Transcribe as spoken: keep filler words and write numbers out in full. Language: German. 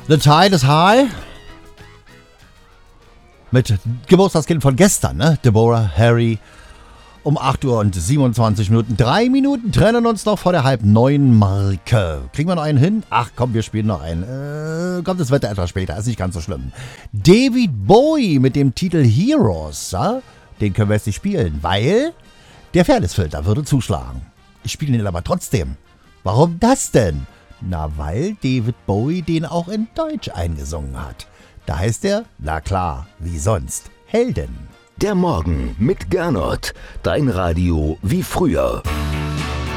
The Tide is High. Mit Geburtstagskind von gestern, ne? Deborah Harry. Um acht Uhr und siebenundzwanzig Minuten. Drei Minuten trennen uns noch vor der halb neun Marke. Kriegen wir noch einen hin? Ach komm, wir spielen noch einen. Äh, kommt das Wetter etwas später, ist nicht ganz so schlimm. David Bowie mit dem Titel Heroes. Ja? Den können wir jetzt nicht spielen, weil der Fairnessfilter würde zuschlagen. Ich spiele ihn aber trotzdem. Warum das denn? Na, weil David Bowie den auch in Deutsch eingesungen hat. Da heißt er, na klar, wie sonst, Helden. Der Morgen mit Gernot. Dein Radio wie früher.